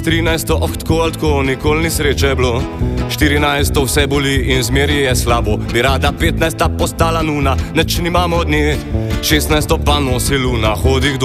S 13 tako ali tako nikoli ni sreče bilo. 14 vse boli in zmeri je slabo. Bi rada 15 postala nuna, neč nimamo od nje. 16 pa nosi luna, hodi